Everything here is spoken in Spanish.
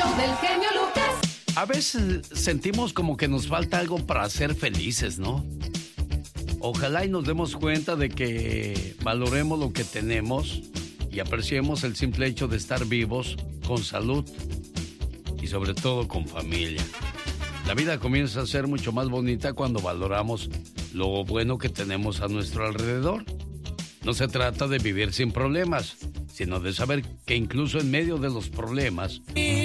show del genio Lucas. A veces sentimos como que nos falta algo para ser felices, ¿no? Ojalá y nos demos cuenta de que valoremos lo que tenemos y apreciemos el simple hecho de estar vivos, con salud y sobre todo con familia. La vida comienza a ser mucho más bonita cuando valoramos lo bueno que tenemos a nuestro alrededor. No se trata de vivir sin problemas, sino de saber que incluso en medio de los problemas